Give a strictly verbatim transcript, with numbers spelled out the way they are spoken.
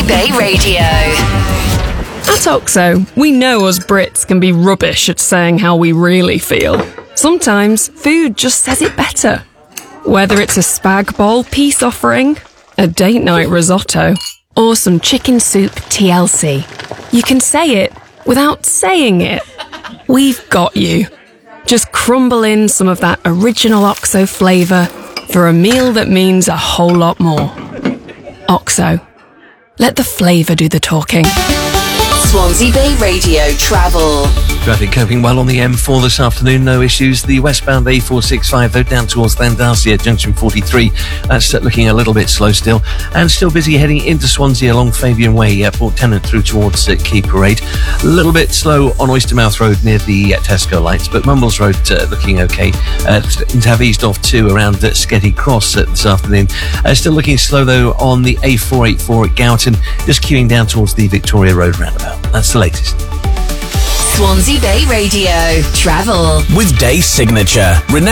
Bay Radio. At Oxo, we know us Brits can be rubbish at saying how we really feel. Sometimes food just says it better. Whether it's a spag bol peace offering, a date night risotto, or some chicken soup T L C, you can say it without saying it. We've got you. Just crumble in some of that original Oxo flavour for a meal that means a whole lot more. Oxo. Let the flavour do the talking. Swansea Bay Radio Travel. Traffic coping well on the M four this afternoon, no issues. The westbound A four sixty-five, though, down towards Llandarcy at junction forty-three. That's looking a little bit slow still. And still busy heading into Swansea along Fabian Way, uh, Port Tennant through towards uh, Quay Parade. A little bit slow on Oystermouth Road near the uh, Tesco lights, but Mumbles Road uh, looking okay. Uh, to have eased off too around uh, Sketty Cross uh, this afternoon. Uh, still looking slow though on the A four eighty-four at Gowerton, just queuing down towards the Victoria Road roundabout. That's the latest. Swansea Bay Radio Travel. With Day Signature.